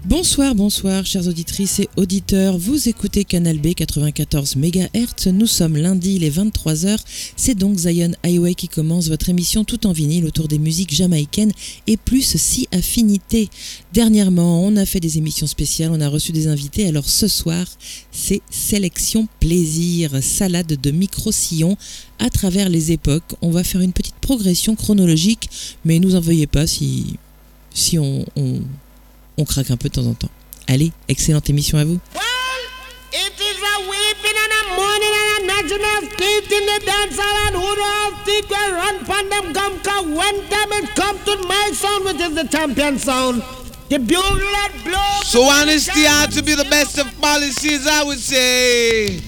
Bonsoir, chères auditrices et auditeurs. Vous écoutez Canal B 94 MHz. Nous sommes lundi, il est 23h. C'est donc Zion Highway qui commence votre émission tout en vinyle autour des musiques jamaïcaines et plus si affinités. Dernièrement, on a fait des émissions spéciales, on a reçu des invités. Alors ce soir, c'est sélection plaisir, salade de micro-sillons à travers les époques. On va faire une petite progression chronologique, mais nous en veuillez pas si on craque un peu de temps en temps. Allez, excellente émission à vous. Well, it is a weeping and a mourning and a gnashing of teeth in the dance hall, and who all think will run pon them gum, 'cause when time it come to my sound, which is the champion sound, the bugle that blows. So honesty ought to be the best of policies, I would say.